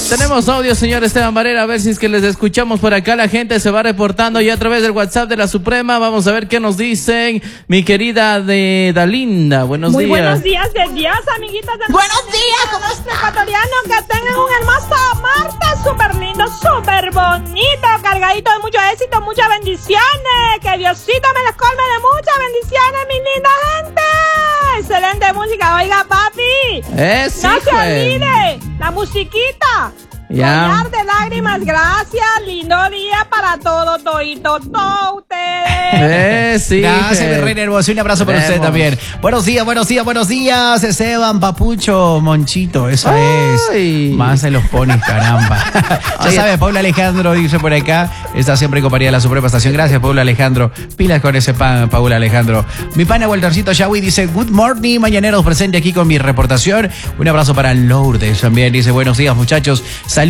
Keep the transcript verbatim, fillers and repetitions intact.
Tenemos audio, señor Esteban Varela, a ver si es que les escuchamos por acá. La gente se va reportando ya a través del WhatsApp de la Suprema. Vamos a ver qué nos dicen. Mi querida de Dalinda, buenos Muy días. Muy buenos días de Dios, amiguitas de Buenos días, ¿cómo nuestro ecuatoriano? Que tengan un hermoso martes, súper lindo, súper bonito, cargadito de mucho éxito, muchas bendiciones. Que Diosito me les colme de muchas bendiciones, mi linda gente. Excelente música, oiga, papi. Eh, sí, no se pues. olvide, la musiquita. Ya. Collar de lágrimas, gracias. Lindo día para todos, toditos, todos ustedes. Eh, sí. Gracias, mi reina hermosa. Un abrazo para usted también. Buenos días, buenos días, buenos días. Esteban, Papucho, Monchito. Eso Ay. es. Más se los pones, caramba. Ya Oye. sabe, Paula Alejandro dice por acá. Está siempre en compañía de la Suprema Estación. Gracias, Paula Alejandro. Pilas con ese pan, Paula Alejandro. Mi pana Waltercito Yahui dice: Good morning, mañaneros, presente aquí con mi reportación. Un abrazo para Lourdes también. Dice: buenos días, muchachos.